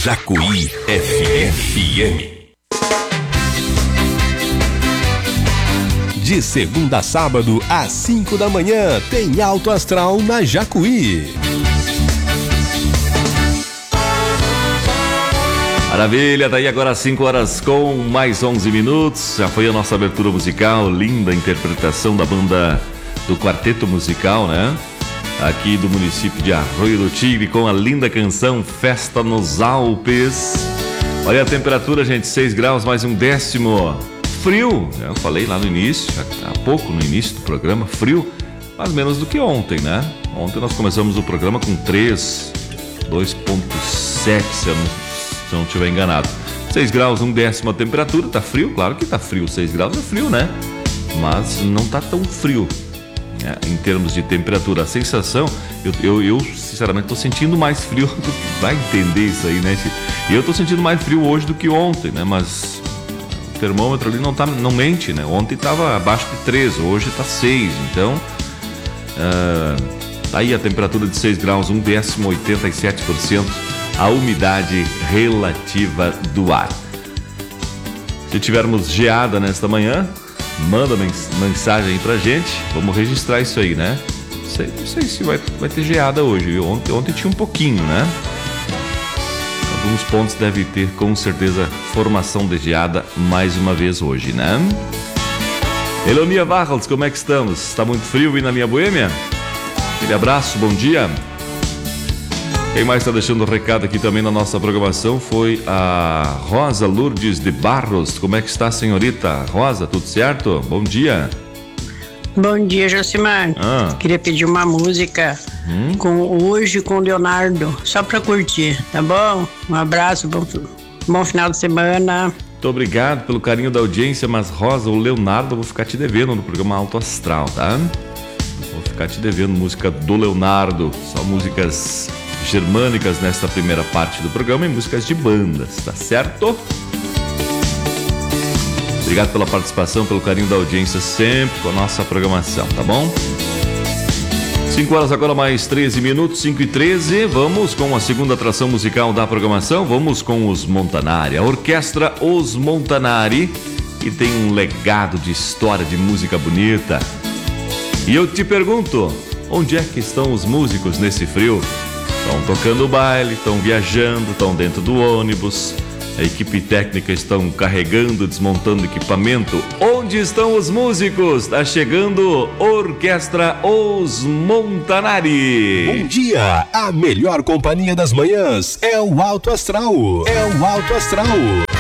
Jacuí FM. De segunda a sábado, às 5 da manhã, tem Alto Astral na Jacuí. Maravilha, daí agora às 5 horas com mais 11 minutos. Já foi a nossa abertura musical, linda interpretação da banda do Quarteto Musical, né? Aqui do município de Arroio do Tigre, com a linda canção Festa nos Alpes. Olha a temperatura, gente, 6 graus mais um décimo. Frio, eu falei lá no início, há pouco no início do programa, frio, mais ou menos do que ontem, né? Ontem nós começamos o programa com 2.7, se eu não estiver enganado. 6 graus, um décimo a temperatura, tá frio? Claro que tá frio, 6 graus é frio, né? Mas não tá tão frio, né? Em termos de temperatura. A sensação, eu sinceramente tô sentindo mais frio do que vai entender isso aí, né? E eu tô sentindo mais frio hoje do que ontem, né? Mas o termômetro ali não mente, né? Ontem tava abaixo de 13, hoje tá 6, então tá aí a temperatura de 6 graus, um décimo, 87%, a umidade relativa do ar. Se tivermos geada nesta manhã, manda mensagem aí pra gente, vamos registrar isso aí, né? Não sei se vai ter geada hoje, ontem tinha um pouquinho, né? Alguns pontos deve ter, com certeza, formação de geada mais uma vez hoje, né? Elonia Varros, como é que estamos? Está muito frio aí na minha Boêmia? Aquele abraço, bom dia. Quem mais está deixando o recado aqui também na nossa programação foi a Rosa Lourdes de Barros. Como é que está, senhorita? Rosa, tudo certo? Bom dia. Bom dia, Josimar. Queria pedir uma música hoje com o Leonardo, só pra curtir, tá bom? Um abraço, bom final de semana. Muito obrigado pelo carinho da audiência, mas Rosa, o Leonardo eu vou ficar te devendo no programa Alto Astral, tá? Vou ficar te devendo música do Leonardo, só músicas germânicas nesta primeira parte do programa e músicas de bandas, tá certo? Obrigado pela participação, pelo carinho da audiência sempre com a nossa programação, tá bom? 5 horas agora mais 13 minutos, 5:13. Vamos com a segunda atração musical da programação. Vamos com os Montanari, a orquestra Os Montanari, que tem um legado de história de música bonita. E eu te pergunto, onde é que estão os músicos nesse frio? Estão tocando baile, estão viajando, estão dentro do ônibus. A equipe técnica estão carregando, desmontando equipamento. Onde estão os músicos? Está chegando Orquestra Os Montanari. Bom dia! A melhor companhia das manhãs é o Alto Astral. É o Alto Astral.